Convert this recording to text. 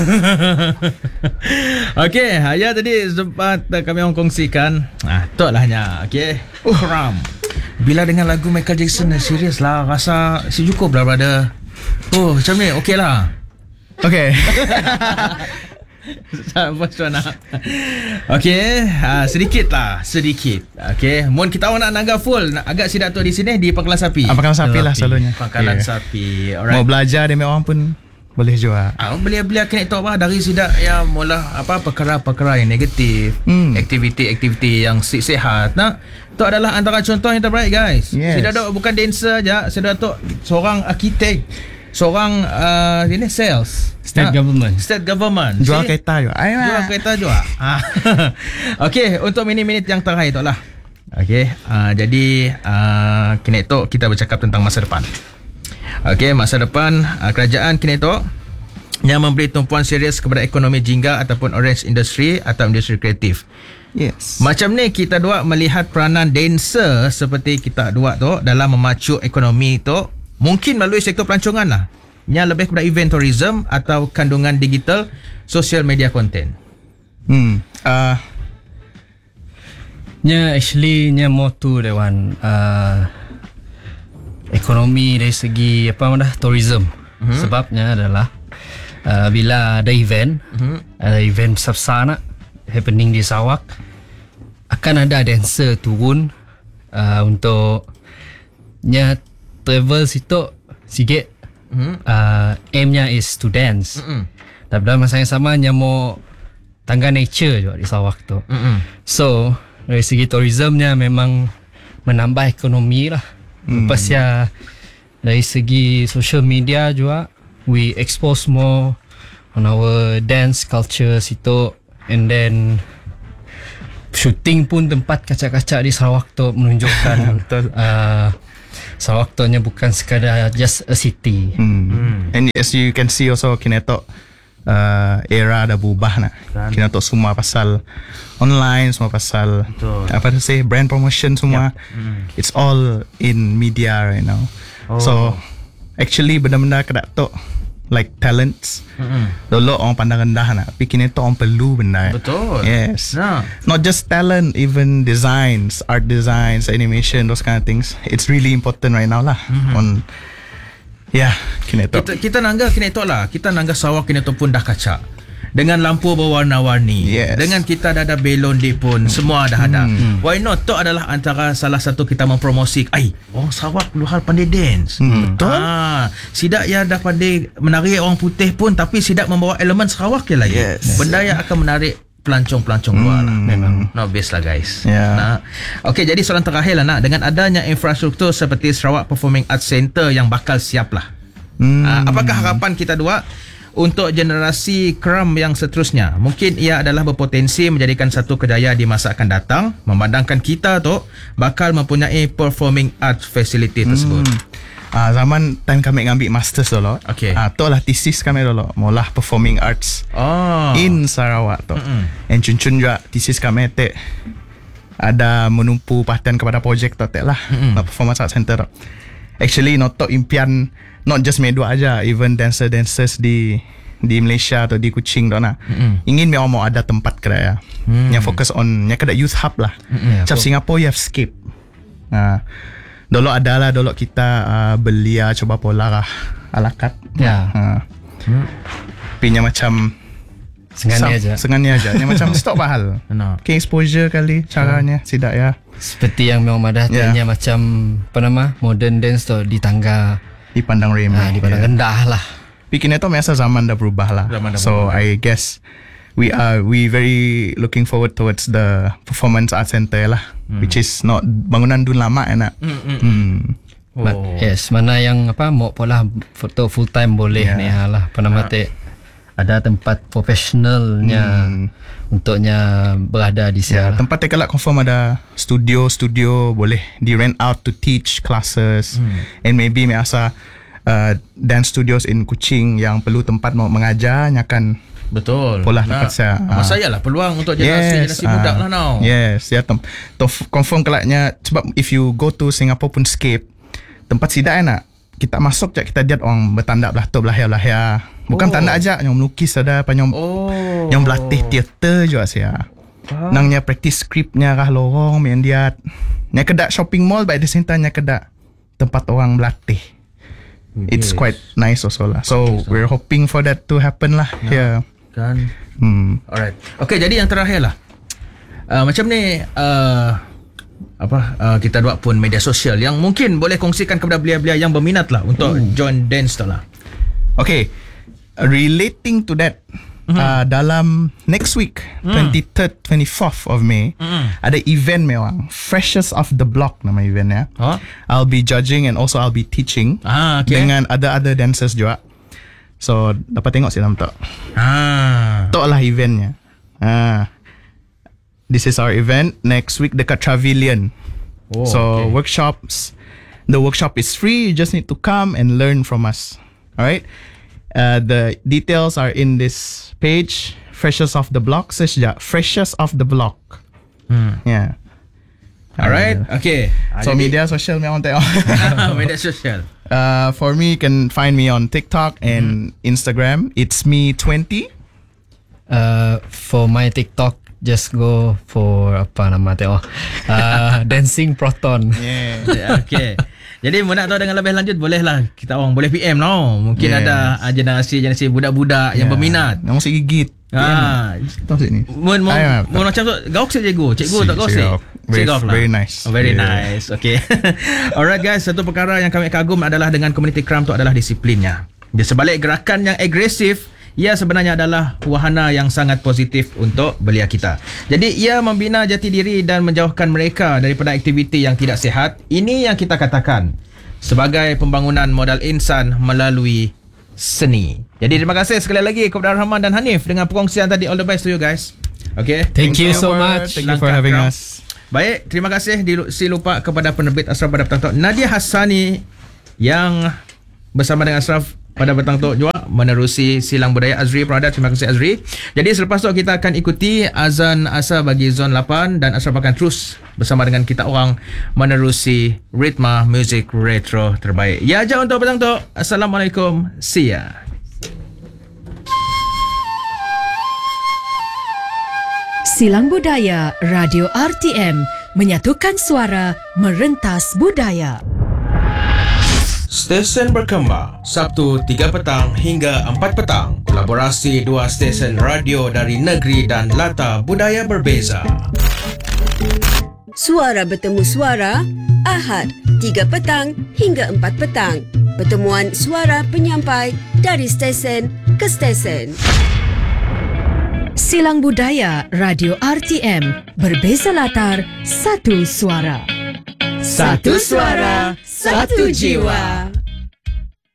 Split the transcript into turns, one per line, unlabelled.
Okey, ya tadi sempat kami orang kongsikan. Tu lah nya. Okey. Ram. Bila dengan lagu Michael Jackson, serius lah, rasa si cukup lah brother. Macam ni okey lah.
Okay.
Okey, sedikit. Okey, mun kita orang nak naga full, agak sidak tu di sini di Pangkalan Sapi.
Pangkalan Sapi lah selalunya.
Pangkalan Sapi. Alright.
Mau belajar dengan orang pun boleh juga.
Beli kena tahu apa dari sidak ya mula perkara-perkara yang negatif, aktiviti-aktiviti yang sihat. Tu adalah antara contoh yang terbaik guys. Sidak tu bukan dancer aja, sidak tu seorang arkitek, seorang ini sales,
state government.
Jual kereta juga.
Jual kereta juga. Okey, untuk minit-minit yang terakhir tu lah. Okey, jadi kini tu kita bercakap tentang masa depan. Okey, masa depan kerajaan kini tu yang memberi tumpuan serius kepada ekonomi jingga ataupun orange industry atau industri kreatif.
Yes.
Macam ni kita dua melihat peranan dancer seperti kita dua tu dalam memacu ekonomi tu, mungkin melalui sektor pelancongan lah, yang lebih kepada event tourism atau kandungan digital, social media content.
Actually more to the one ekonomi dari segi tourism. Sebabnya adalah bila ada event besar-besar nak happening di Sarawak, akan ada dancer turun untuk travel situ sikit. Aimnya is to dance. Dan dalam masa yang sama mau tangga nature juga di Sarawak tu. So dari segi tourismnya memang menambah ekonomi lah. Lepas ya dari segi social media juga, we expose more on our dance culture situ. And then shooting pun tempat kacak-kacak di Sarawak tu menunjukkan Sarawak tu bukan sekadar just a city.
And as you can see also Kinetok era dah berubah nak. Kinetok semua pasal online, semua pasal brand promotion semua. It's all in media right now. So actually benda-benda kedak tu like talents. Dulu orang pandang rendah nak, tapi Kinetok orang perlu benda.
Betul.
Yes. Not just talent, even designs, art designs, animation, those kind of things. It's really important right now lah. On Kinetok.
Kita nangga Kinetok lah. Kita nangga Sarawak Kinetok pun dah kacak. Dengan lampu berwarna-warni. Dengan kita dah ada belon di pun. Semua dah ada. Why not? Itu adalah antara salah satu kita mempromosi. Orang Sarawak luar pandai dance. Betul. Sidak ya dah pandai menarik orang putih pun, tapi sidak membawa elemen Sarawak je lagi. Benda yang akan menarik pelancong-pelancong luar lah. Memang no best lah guys. Okay, jadi soalan terakhir lah nak, dengan adanya infrastruktur seperti Sarawak Performing Arts Center yang bakal siap lah, apakah harapan kita dua untuk generasi keram yang seterusnya? Mungkin ia adalah berpotensi menjadikan satu kejayaan di masa akan datang, memandangkan kita tu bakal mempunyai performing arts facility tersebut.
Zaman time kami ngambil masters dulu, tu lah thesis kami dulu, mula performing arts in Sarawak tu. And cun-cun juga thesis kami ada menumpu perhatian kepada projek tu lah, performance art center tu. Actually notok impian not just Medua aja, even dancers di Malaysia atau di Kuching tu nak ingin memang mau ada tempat kerja yang fokus on yang kada youth hub lah. Macam Singapore you have Scape. Dulu adalah dulu kita belia coba pola lah alakat. Pinya macam Sengannya aja. Yang macam stok bahal. Ke exposure kali caranya sidak ya.
Seperti yang memang madah tanya macam modern dance tu di tangga,
dipandang remeh,
dipandang rendah lah.
Bikin itu masa zaman dah berubah lah. I guess we very looking forward towards the performance art center lah, which is not bangunan dun lama enak.
But yes, mana yang mau pola foto full time boleh ni lah. Ada tempat profesionalnya untuknya berada di sana.
Tempat kalau confirm ada studio boleh di rent out to teach classes. And maybe biasa dance studios in Kuching yang perlu tempat mau mengajar nyakan.
Betul.
Pola tempat saya.
Saya lah peluang untuk generasi muda lah now.
Yes, ya confirm kelaknya sebab if you go to Singapore pun Scape, tempat sidak enak. kita masuk je, kita lihat orang bertanda belah bukan tanda aja, yang melukis ada apa, yang berlatih teater juga saya. Nangnya practice scriptnya kah lorong main dia. Nya kedak shopping mall, by the same time nya kedak tempat orang berlatih. It's quite nice also lah. So we're hoping for that to happen lah. Yeah.
Kan. Alright. Okay, jadi yang terakhir lah. Macam ni kita buat pun media sosial yang mungkin boleh kongsikan kepada belia-belia yang berminat lah untuk join dance tu lah.
Okay, relating to that, dalam next week 23rd 24th of May ada event memang Freshest of the Block nama eventnya. I'll be judging and also I'll be teaching dengan other dancers juga. So dapat tengok silam tak? Tok lah eventnya. This is our event next week dekat Travilion. Workshops. The workshop is free. You just need to come and learn from us. Alright. The details are in this page. Freshest of the Block. Seja Freshest of the Block. Yeah.
Alright. Okay.
So media sosial memang tengok.
Media sosial.
For me, you can find me on TikTok and Instagram. It's me20.
For my TikTok, just go for apa nama tengok Dancing Proton.
Okay. Jadi mau nak tahu dengan lebih lanjut, bolehlah kita orang boleh PM mungkin ada generasi budak-budak yang berminat.
Yang masih gigit. Tahu sini.
Mau macam tu gauk saja cikgu tak gauk sih.
Very nice.
Very nice. Okay. Alright guys, satu perkara yang kami kagum adalah dengan community cram tu adalah disiplinnya. Di sebalik gerakan yang agresif, ia sebenarnya adalah wahana yang sangat positif untuk belia kita. Jadi ia membina jati diri dan menjauhkan mereka daripada aktiviti yang tidak sihat. Ini yang kita katakan sebagai pembangunan modal insan melalui seni. Jadi terima kasih sekali lagi kepada Rahman dan Hanif dengan perkongsian tadi. All the best to you guys. Okay.
Thank you so much.
Thank you for having us.
Baik, terima kasih. Si lupa kepada penerbit Ashraf pada petang tu, Nadia Hassani yang bersama dengan Ashraf pada petang tu juga menerusi silang budaya Azri Prada. Terima kasih Azri. Jadi selepas tu kita akan ikuti azan asar bagi zon 8 dan Ashraf akan terus bersama dengan kita orang menerusi ritma muzik retro terbaik. Ya aja untuk petang tu. Assalamualaikum. See ya.
Silang Budaya Radio RTM menyatukan suara merentas budaya.
Stesen berkembang Sabtu 3 petang hingga 4 petang. Kolaborasi dua stesen radio dari negeri dan latar budaya berbeza.
Suara bertemu suara Ahad 3 petang hingga 4 petang. Pertemuan suara penyampai dari stesen ke stesen.
Silang Budaya Radio RTM, berbeza latar, satu suara.
Satu suara, satu jiwa.